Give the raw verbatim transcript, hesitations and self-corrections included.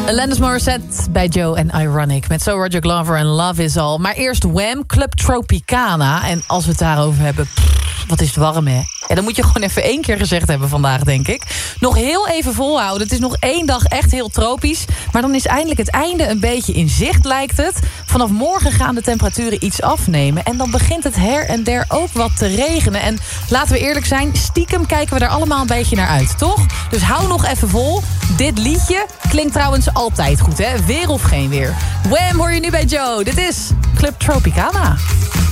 Alanis Morissette bij Joe en Ironic. Met So Roger Glover en Love Is All. Maar eerst Wham, Club Tropicana. En als we het daarover hebben, pff, wat is het warm, hè? Ja, dan moet je gewoon even één keer gezegd hebben vandaag, denk ik. Nog heel even volhouden. Het is nog één dag echt heel tropisch. Maar dan is eindelijk het einde een beetje in zicht, lijkt het. Vanaf morgen gaan de temperaturen iets afnemen. En dan begint het her en der ook wat te regenen. En laten we eerlijk zijn, stiekem kijken we er allemaal een beetje naar uit, toch? Dus hou nog even vol. Dit liedje klinkt trouwens altijd goed, hè? Weer of geen weer. Wham hoor je nu bij Joe. Dit is Club Tropicana.